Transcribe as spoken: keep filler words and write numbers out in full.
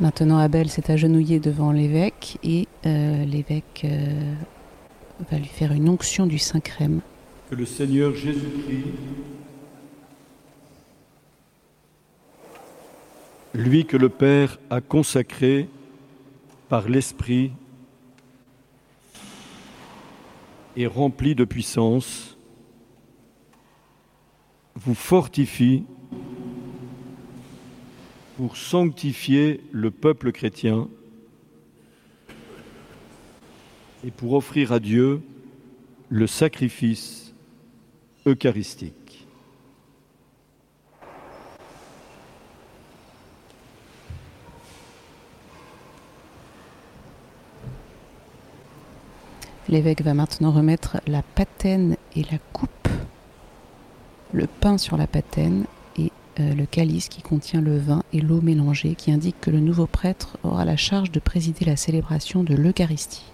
Maintenant, Abel s'est agenouillé devant l'évêque et euh, l'évêque euh, va lui faire une onction du Saint-Crème. Que le Seigneur Jésus-Christ, lui que le Père a consacré par l'Esprit et rempli de puissance, vous fortifie pour sanctifier le peuple chrétien et pour offrir à Dieu le sacrifice eucharistique. L'évêque va maintenant remettre la patène et la coupe, le pain sur la patène et euh, le calice qui contient le vin et l'eau mélangée, qui indique que le nouveau prêtre aura la charge de présider la célébration de l'Eucharistie.